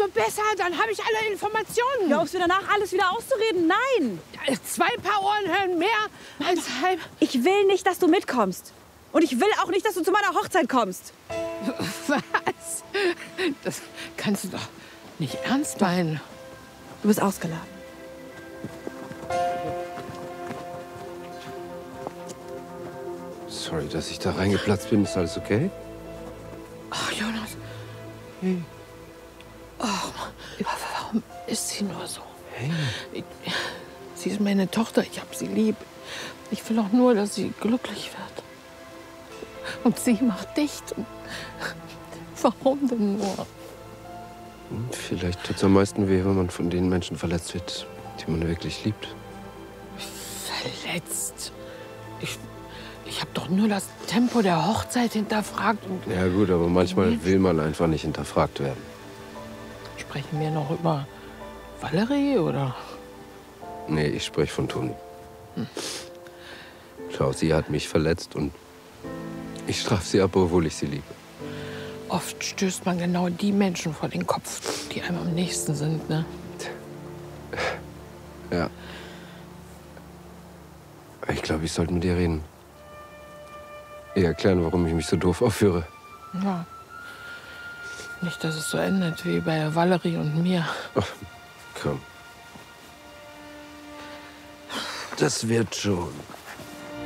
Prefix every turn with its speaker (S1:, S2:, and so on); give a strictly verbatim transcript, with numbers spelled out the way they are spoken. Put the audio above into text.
S1: Umso besser, dann habe ich alle Informationen.
S2: Glaubst du danach alles wieder auszureden? Nein!
S1: Zwei Paar Ohren hören mehr als halb.
S2: Ich will nicht, dass du mitkommst. Und ich will auch nicht, dass du zu meiner Hochzeit kommst.
S1: Was? Das kannst du doch nicht ernst meinen.
S2: Du bist ausgeladen.
S3: Sorry, dass ich da reingeplatzt bin. Ist alles okay?
S1: Ach, Jonas. Hm. Ach, warum ist sie nur so?
S3: Hey.
S1: Ich, sie ist meine Tochter. Ich habe sie lieb. Ich will auch nur, dass sie glücklich wird. Und sie macht dicht. Warum denn nur?
S3: Vielleicht tut es am meisten weh, wenn man von den Menschen verletzt wird, die man wirklich liebt.
S1: Verletzt? Ich, ich habe doch nur das Tempo der Hochzeit hinterfragt. Und
S3: Ja gut, aber manchmal will man einfach nicht hinterfragt werden.
S1: Sprechen wir noch über Valerie, oder?
S3: Nee, ich spreche von Toni. Hm. Schau, sie hat mich verletzt und ich strafe sie ab, obwohl ich sie liebe.
S1: Oft stößt man genau die Menschen vor den Kopf, die einem am nächsten sind, ne?
S3: Ja. Ich glaube, ich sollte mit ihr reden. Ihr erklären, warum ich mich so doof aufführe.
S1: Ja. Nicht, dass es so endet wie bei Valerie und mir.
S3: Ach, komm. Das wird schon.